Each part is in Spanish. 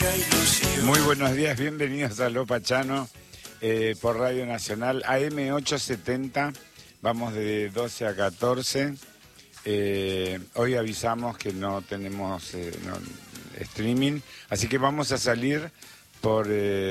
Muy buenos días, bienvenidos a Lo Pachano por Radio Nacional AM870, vamos de 12 a 14. Hoy avisamos que no tenemos streaming, así que vamos a salir por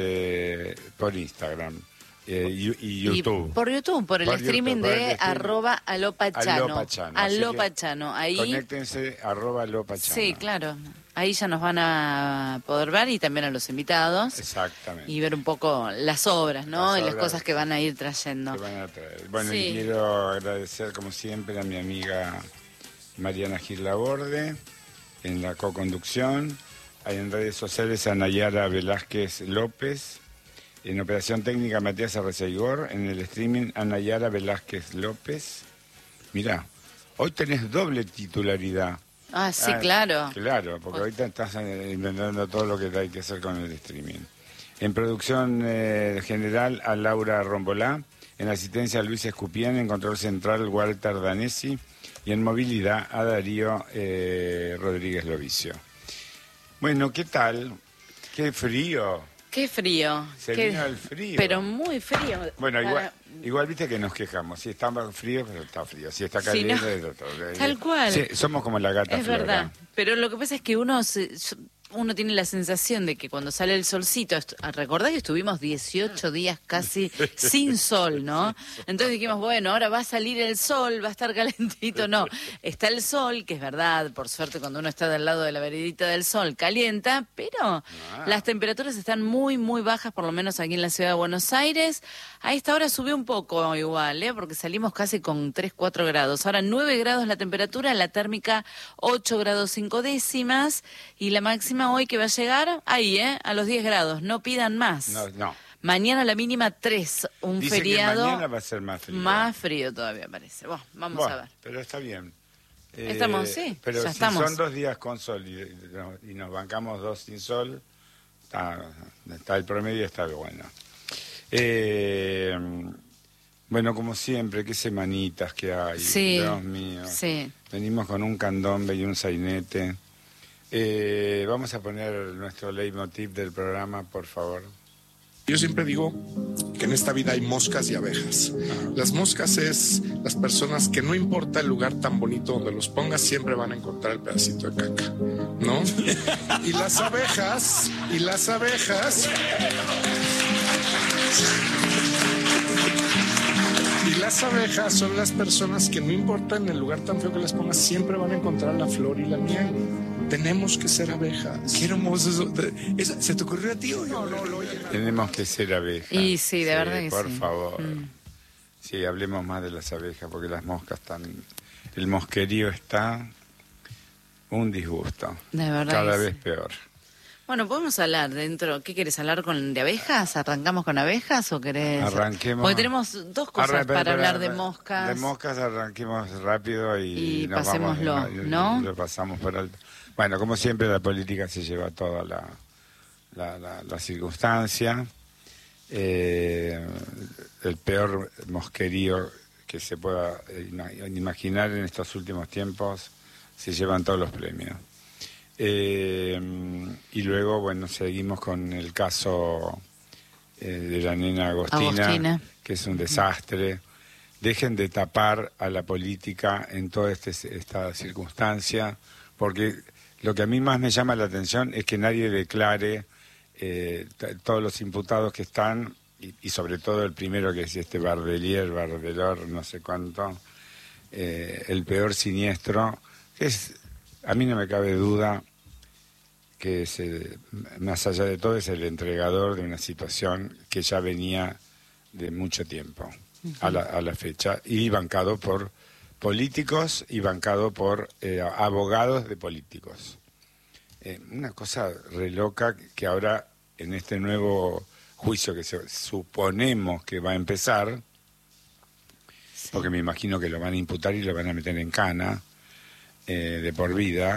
Instagram y YouTube. Y por YouTube, por el streaming de @alopachano. Alopachano. Ahí conéctense @alopachano. Sí, claro. Ahí ya nos van a poder ver y también a los invitados. Exactamente. Y ver un poco las obras, ¿no? Y las cosas que van a ir trayendo. Que van a traer. Bueno, sí. Y quiero agradecer como siempre a mi amiga Mariana Gil Laborde en la co-conducción. En redes sociales a Nayara Velázquez López. En operación técnica Matías Arreceigor. En el streaming a Nayara Velázquez López. Mirá, hoy tenés doble titularidad. Ah, sí, claro. Claro, porque ahorita estás inventando todo lo que hay que hacer con el streaming. En producción general a Laura Rombolá, en asistencia a Luis Escupián, en control central Walter Danesi y en movilidad a Darío Rodríguez Lovicio. Bueno, ¿qué tal? ¡Qué frío! ¡Qué frío! Se vino el frío. Pero muy frío. Bueno, igual viste que nos quejamos. Si está frío, pero está frío. Si está caliente, sí, no. es otro. Tal cual. Sí, somos como la gata Es Flora. Verdad. Pero lo que pasa es que uno tiene la sensación de que cuando sale el solcito, recordá que estuvimos 18 días casi sin sol, ¿no? Entonces dijimos, bueno, ahora va a salir el sol, va a estar calentito. No, está el sol, que es verdad, por suerte cuando uno está del lado de la veredita del sol, calienta, pero las temperaturas están muy, muy bajas, por lo menos aquí en la ciudad de Buenos Aires. A esta hora subió un poco igual, porque salimos casi con 3, 4 grados. Ahora 9 grados la temperatura, la térmica 8 grados 5 décimas y la máxima hoy que va a llegar ahí, a los 10 grados. No pidan más. No. Mañana la mínima 3, un Dice feriado. Que mañana va a ser más frío. Más frío todavía parece. Vamos a ver. Pero está bien. Estamos, sí, pero ya si estamos. son 2 días con sol y nos bancamos 2 sin sol, está el promedio está bueno. Bueno, como siempre, qué semanitas que hay. Sí, Dios mío. Sí. Venimos con un candombe y un sainete. Vamos a poner nuestro leitmotiv del programa, por favor. Yo siempre digo que en esta vida hay moscas y abejas. Las moscas es las personas que no importa el lugar tan bonito donde los pongas, siempre van a encontrar el pedacito de caca, ¿no? Y las abejas son las personas que no importa en el lugar tan feo que las pongas, siempre van a encontrar la flor y la miel. Tenemos que ser abejas. Qué hermoso eso. ¿Se te ocurrió a ti o no? Tenemos que ser abejas. Y sí, de verdad que por sí. Por favor. Sí, hablemos más de las abejas, porque las moscas están... El mosquerío está un disgusto. De verdad. Cada vez peor. Bueno, podemos hablar dentro. ¿Qué querés hablar de abejas? ¿Arrancamos con abejas o querés...? Arranquemos. Porque tenemos dos cosas para hablar de moscas. De moscas arranquemos rápido y nos pasémoslo, vamos, ¿no? Lo pasamos por alto. Bueno, como siempre la política se lleva toda la circunstancia. El peor mosquerío que se pueda imaginar en estos últimos tiempos se llevan todos los premios. Y luego, bueno, seguimos con el caso de la nena Agostina, que es un desastre. Dejen de tapar a la política en toda esta circunstancia, porque lo que a mí más me llama la atención es que nadie declare todos los imputados que están, y sobre todo el primero, que es Bardelor, no sé cuánto, el peor siniestro, que es, a mí no me cabe duda que más allá de todo es el entregador de una situación que ya venía de mucho tiempo a la fecha, y bancado por políticos y bancado por abogados de políticos. Una cosa re loca que ahora en este nuevo juicio que suponemos que va a empezar, porque me imagino que lo van a imputar y lo van a meter en cana de por vida,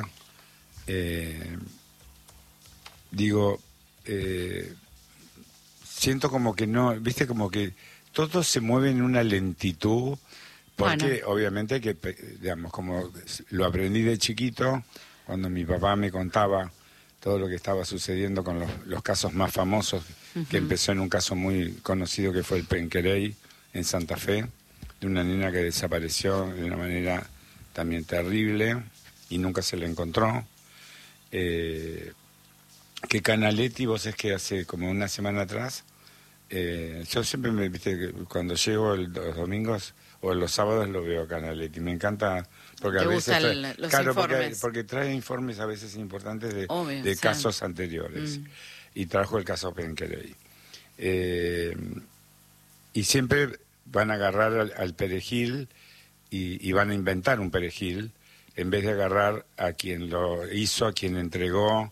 siento como que no, viste, como que todo se mueve en una lentitud, porque obviamente que, digamos, como lo aprendí de chiquito, cuando mi papá me contaba todo lo que estaba sucediendo con los casos más famosos, que empezó en un caso muy conocido que fue el Penquerey en Santa Fe, de una nena que desapareció de una manera también terrible y nunca se la encontró. Que Canaletti, vos es que hace como una semana atrás, yo siempre viste, cuando llego los domingos o los sábados lo veo a Canaletti, me encanta porque a veces los informes. porque trae informes a veces importantes Obvio, de casos anteriores y trajo el caso Penquerey. Y siempre van a agarrar al perejil y van a inventar un perejil en vez de agarrar a quien lo hizo, a quien entregó,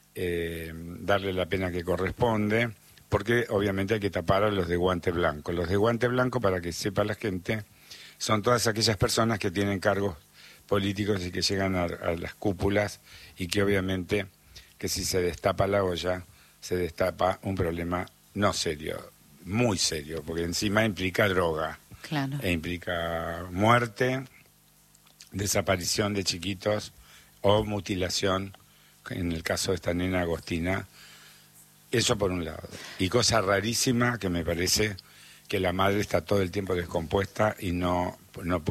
darle la pena que corresponde, porque obviamente hay que tapar a los de guante blanco. Los de guante blanco, para que sepa la gente, son todas aquellas personas que tienen cargos políticos y que llegan a las cúpulas y que obviamente que si se destapa la olla, se destapa un problema no serio, muy serio, porque encima implica droga, claro, e implica muerte, desaparición de chiquitos o mutilación, en el caso de esta nena Agostina. Eso por un lado. Y cosa rarísima que me parece que la madre está todo el tiempo descompuesta y no la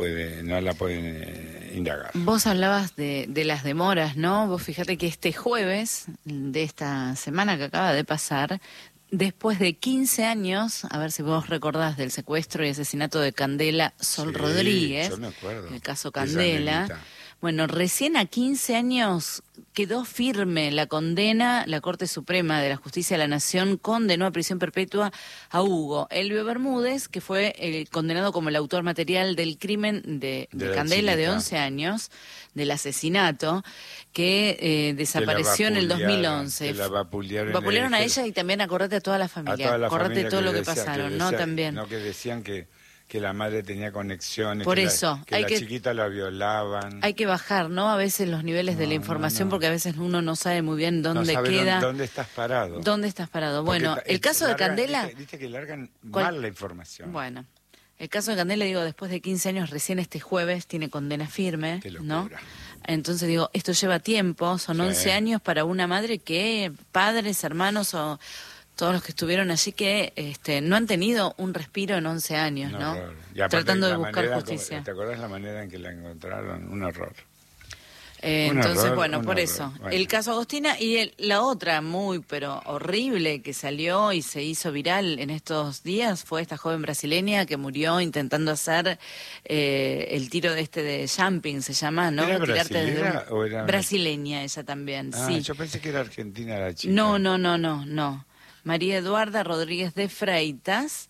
pueden indagar. Vos hablabas de las demoras, ¿no? Vos fíjate que este jueves de esta semana que acaba de pasar, después de 15 años, a ver si vos recordás del secuestro y asesinato de Candela Sol Rodríguez, yo me acuerdo, el caso Candela. Bueno, recién a 15 años quedó firme la condena. La Corte Suprema de la Justicia de la Nación condenó a prisión perpetua a Hugo Elbio Bermúdez, que fue condenado como el autor material del crimen de Candela, de 11 años, del asesinato, que desapareció en el 2011. La vapulearon a ella y también, acordate, a toda la familia. Acordate todo lo que pasaron, ¿no? También. No, que decían que la madre tenía conexiones, por eso, que la chiquita la violaban. Hay que bajar, ¿no? A veces los niveles de la información, porque a veces uno no sabe muy bien dónde queda. ¿Dónde estás parado? ¿Dónde estás parado? Bueno, el caso de Candela... Viste que largan mal la información. Bueno, el caso de Candela, digo, después de 15 años, recién este jueves tiene condena firme, ¿no? Entonces digo, esto lleva tiempo, son 11 años para una madre que padres, hermanos o... todos los que estuvieron allí que no han tenido un respiro en 11 años, ¿no? Tratando de buscar justicia. ¿Te acordás la manera en que la encontraron? Un horror. Entonces, bueno, por eso. Bueno. El caso Agostina y la otra muy, pero horrible que salió y se hizo viral en estos días fue esta joven brasileña que murió intentando hacer el tiro de jumping, se llama, ¿no? ¿Era brasileña o era...? Brasileña ella también, sí. Yo pensé que era argentina la chica. No. María Eduarda Rodríguez de Freitas,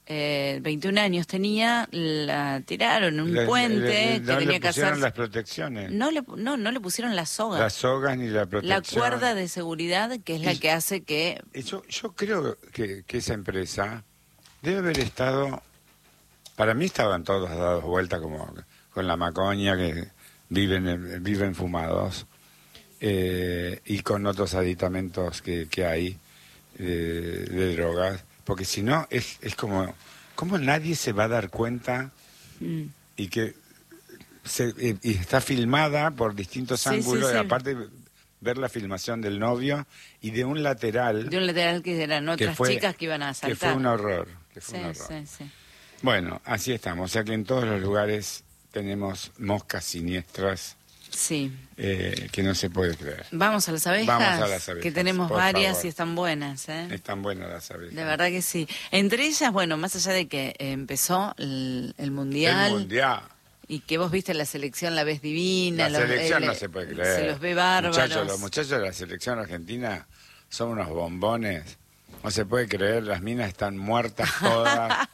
21 años tenía, la tiraron en un puente que tenía que hacer. ¿No le pusieron las protecciones? No le pusieron las sogas. Las sogas ni la protección. La cuerda de seguridad, que es la que hace que... Yo creo que esa empresa debe haber estado... Para mí estaban todos dados vuelta como con la macoña, que viven fumados, y con otros aditamentos que hay de drogas, porque si no es como nadie se va a dar cuenta y que y está filmada por distintos ángulos, y aparte ver la filmación del novio y de un lateral que eran otras chicas que iban a asaltar, que fue un horror, Bueno, así estamos, o sea que en todos los lugares tenemos moscas siniestras. Sí. Que no se puede creer. Vamos a las abejas, que tenemos varias, favor. Y están buenas. Están buenas las abejas. De verdad que sí. Entre ellas, bueno, más allá de que empezó el Mundial. El Mundial. Y que vos viste la selección, la ves divina. La selección no se puede creer. Se los ve bárbaros. Los muchachos de la selección argentina son unos bombones. No se puede creer, las minas están muertas todas.